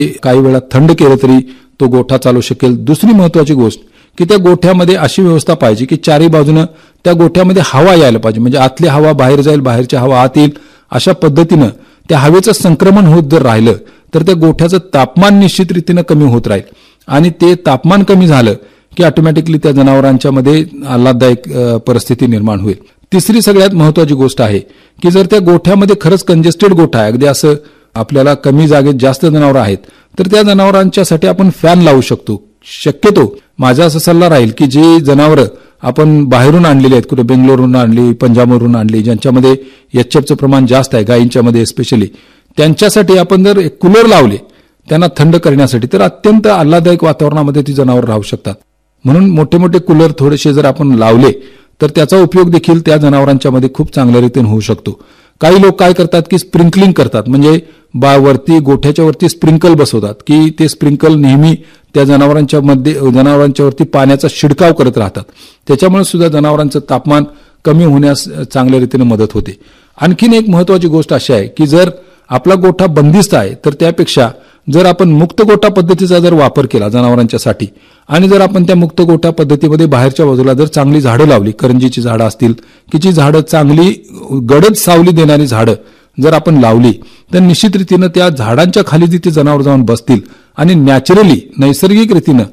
काही वेळा थंड केलं तरी तो गोठा चालू शकेल. दुसरी महत्वाची गोष्ट की त्या गोठ्यामध्ये अशी व्यवस्था पाहिजे की चारी बाजूने त्या गोठ्यामध्ये हवा यायला पाहिजे, म्हणजे आतली हवा बाहेर जाईल, बाहेरची हवा आत येईल. अशा पद्धतीनं त्या हवेचं संक्रमण होत जर राहिलं तर त्या गोठ्याचं तापमान निश्चित रीतीनं कमी होत राहील आणि ते तापमान कमी झालं की ऑटोमॅटिकली त्या जनावरांच्या मध्ये आल्हाददायक परिस्थिती निर्माण होईल. तिसरी सगळ्यात महत्वाची गोष्ट आहे की जर त्या गोठ्यामध्ये खरंच कंजेस्टेड गोठा आहे, अगदी असं आपल्याला कमी जागेत जास्त जनावरं आहेत, तर त्या जनावरांच्यासाठी आपण फॅन लावू शकतो. शक्यतो माझा असा सल्ला राहील की जे जनावरं आपण बाहेरून आणलेली आहेत, कुठे बेंगलोरवरून आणली, पंजाबवरून आणली, ज्यांच्यामध्ये एचएफचं प्रमाण जास्त आहे गायींच्या मध्ये स्पेशली, त्यांच्यासाठी आपण जर एक कूलर लावले त्यांना थंड करण्यासाठी तर अत्यंत आल्हाददायक वातावरणामध्ये ती जनावर राहू शकतात. म्हणून मोठे मोठे कूलर थोडेसे जर आपण लावले तर त्याचा उपयोग देखील त्या जनावरांच्या मध्ये खूप चांगल्या रीतीने होऊ शकतो. काही लोक काय करतात की स्प्रिंकलिंग करतात, म्हणजे वरती गोठ्याच्या वरती स्प्रिंकल बसवतात की ते स्प्रिंकल नेहमी त्या जनावरांच्या वरती पाण्याचा शिडकाव करत राहतात. त्याच्यामुळे सुद्धा जनावरांचं तापमान कमी होण्यास चांगल्या रीतीने मदत होते. आणखीन एक महत्वाची गोष्ट अशी आहे की जर आपला गोठा बंदिस्त आहे तर त्यापेक्षा जर आपण मुक्त गोठा पद्धतीचा जर वापर केला जनावरांच्यासाठी आणि जर आपण त्या मुक्त गोठा पद्धतीमध्ये बाहेरच्या बाजूला जर चांगली झाडं लावली, करंजीची झाडं असतील की जी झाडं चांगली गडद सावली देणारी झाडं जर आपण लावली तर निश्चित रीतीनं त्या झाडांच्या खाली तिथे जनावर जाऊन बसतील आणि नॅचरली नैसर्गिक रीतीनं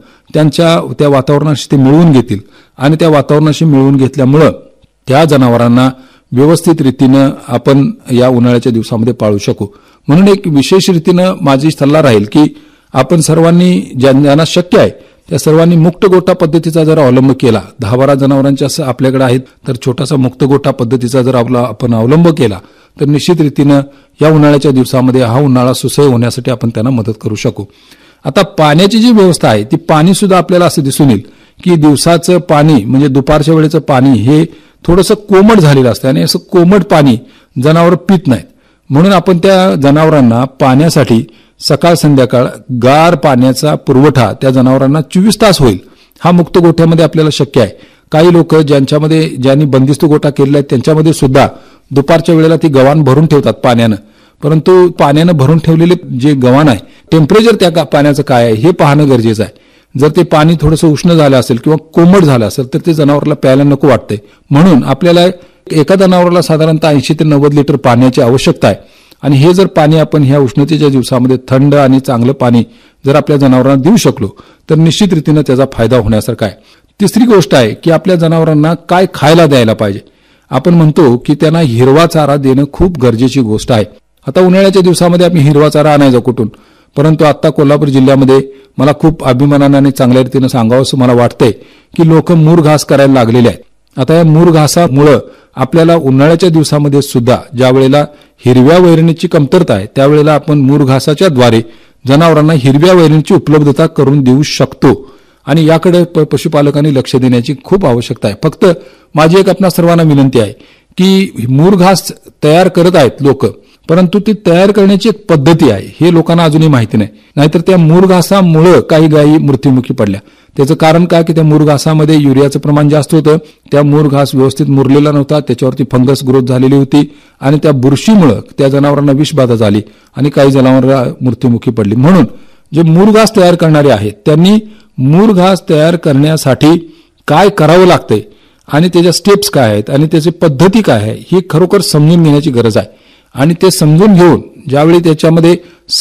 त्या वातावरणाशी ते मिळवून घेतील आणि त्या वातावरणाशी मिळवून घेतल्यामुळं त्या जनावरांना व्यवस्थित रीतीनं आपण या उन्हाळ्याच्या दिवसामध्ये पाळू शकू. म्हणून एक विशेष रीतीनं माझी सल्ला राहील की आपण सर्वांनी ज्यांना शक्य आहे त्या सर्वांनी मुक्त गोठा पद्धतीचा जर अवलंब केला, 10-12 जनावरांच्या आपल्याकडे आहेत तर छोटासा मुक्त गोठा पद्धतीचा जर आपण अवलंब केला तर निश्चित रीतीनं या उन्हाळ्याच्या दिवसामध्ये हा उन्हाळा सुसह्य होण्यासाठी आपण त्यांना मदत करू शकू. आता पाण्याची जी व्यवस्था आहे ती पाणी सुद्धा आपल्याला असं दिसून येईल की दिवसाचं पाणी म्हणजे दुपारच्या वेळेचं पाणी हे थोडंसं कोमट झालेलं असतं आणि असं कोमट पाणी जनावर पित नाहीत. म्हणून आपण त्या जनावरांना पाण्यासाठी सकाळ संध्याकाळ गार पाण्याचा पुरवठा त्या जनावरांना 24 तास होईल हा मुक्त गोठ्यामध्ये आपल्याला शक्य आहे. काही लोक ज्यांनी बंदिस्त गोठा केलेला आहे त्यांच्यामध्ये सुद्धा दुपारच्या वेळेला ती गव्हाण भरून ठेवतात पाण्यानं, परंतु पाण्यानं भरून ठेवलेले जे गव्हाण आहे टेम्परेचर त्या पाण्याचं काय आहे हे पाहणं गरजेचं आहे. जर ते पाणी थोडंसं उष्ण झालं असेल किंवा कोमट झालं असेल तर ते जनावराला प्यायला नको वाटते. म्हणून आपल्याला एका जनावराला साधारणतः 80 ते 90 लिटर पाण्याची आवश्यकता आहे आणि हे जर पाणी आपण ह्या उष्णतेच्या दिवसामध्ये थंड आणि चांगलं पाणी जर आपल्या जनावरांना देऊ शकलो तर निश्चित रीतीनं त्याचा फायदा होण्यासारखा आहे. तिसरी गोष्ट आहे की आपल्या जनावरांना काय खायला द्यायला पाहिजे. आपण म्हणतो की त्यांना हिरवा चारा देणं खूप गरजेची गोष्ट आहे. आता उन्हाळ्याच्या दिवसामध्ये आपण हिरवा चारा आणायचा कुठून, परंतु आता कोल्हापूर जिल्ह्यामध्ये मला खूप अभिमानाने आणि चांगल्या रीतीनं सांगावं असं मला वाटतंय की लोक मूर घास करायला लागलेले आहेत. आता या मूर घासामुळं आपल्याला उन्हाळ्याच्या दिवसामध्ये सुद्धा ज्या वेळेला हिरव्या वैरणीची कमतरता आहे त्यावेळेला आपण मूर घासाच्या द्वारे जनावरांना हिरव्या वैरणीची उपलब्धता करून देऊ शकतो आणि याकडे पशुपालकांनी लक्ष देण्याची खूप आवश्यकता आहे. फक्त माझी एक आपणा सर्वांना विनंती आहे की मूर घास तयार करत आहेत लोक, परंतु ती तयार करण्याची एक पद्धती आहे हे लोकांना अजूनही माहिती नाही. नाहीतर त्या मूर घासामुळे काही गायी मृत्युमुखी पडल्या. त्याचं कारण काय की त्या मूर घासामध्ये युरियाचं प्रमाण जास्त होतं, त्या मूर घास व्यवस्थित मुरलेला नव्हता, त्याच्यावरती फंगस ग्रोथ झालेली होती आणि त्या बुरशीमुळे त्या जनावरांना विषबाधा झाली आणि काही जनावरं मृत्युमुखी पडली. म्हणून जे मूर घास तयार करणारे आहेत त्यांनी मूर घास तयार करण्यासाठी काय करावं लागतंय आणि त्याच्या स्टेप्स काय आहेत आणि त्याची पद्धती काय आहे ही खरोखर समजून घेण्याची गरज आहे. आणि ते समजून घेऊन ज्यावेळी त्याच्यामध्ये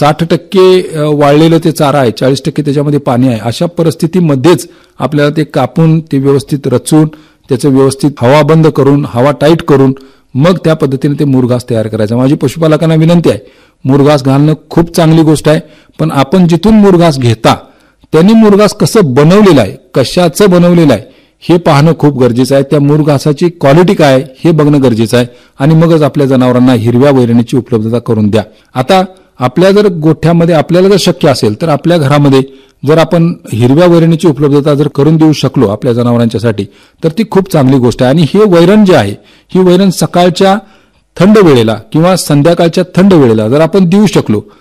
60% वाळलेलं ते चारा आहे, 40% त्याच्यामध्ये पाणी आहे, अशा परिस्थितीमध्येच आपल्याला ते कापून ते व्यवस्थित रचून त्याचं व्यवस्थित हवा बंद करून हवा टाईट करून मग त्या पद्धतीने ते मूरघास तयार करायचा. माझी पशुपालकांना विनंती आहे, मूरघास घालणं खूप चांगली गोष्ट आहे, पण आपण जिथून मूरघास घेता त्यांनी मूरघास कसं बनवलेलं आहे, कशाचं बनवलेलं आहे हे पाहणं खूप गरजेचं आहे. त्या मूर घासाची क्वालिटी काय आहे हे बघणं गरजेचं आहे आणि मगच आपल्या जनावरांना हिरव्या वैरणीची उपलब्धता करून द्या. आता आपल्या जर गोठ्यामध्ये आपल्याला जर शक्य असेल तर आपल्या घरामध्ये जर आपण हिरव्या वैरणीची उपलब्धता जर करून देऊ शकलो आपल्या जनावरांच्यासाठी तर ती खूप चांगली गोष्ट आहे. आणि हे वैरण जे आहे ही वैरण सकाळच्या थंड वेळेला किंवा संध्याकाळच्या थंड वेळेला जर आपण देऊ शकलो